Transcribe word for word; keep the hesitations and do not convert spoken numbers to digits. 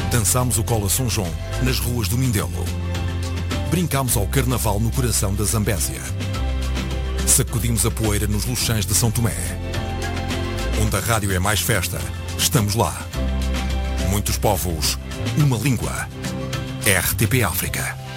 Dançámos o Cola São João nas ruas do Mindelo. Brincámos ao Carnaval no coração da Zambésia. Sacudimos a poeira nos Luxães de São Tomé. Onde a rádio é mais festa, estamos lá. Muitos povos, uma língua. R T P África.